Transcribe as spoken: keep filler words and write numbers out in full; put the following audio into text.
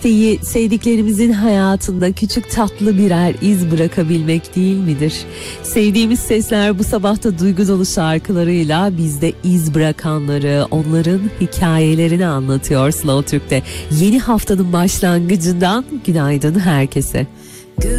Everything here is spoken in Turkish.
isteği sevdiklerimizin hayatında küçük tatlı birer iz bırakabilmek değil midir? Sevdiğimiz sesler bu sabahta duygu dolu şarkılarıyla bizde iz bırakanları, onların hikayelerini anlatıyor Slow Türk'te. Yeni haftanın başlangıcından günaydın herkese.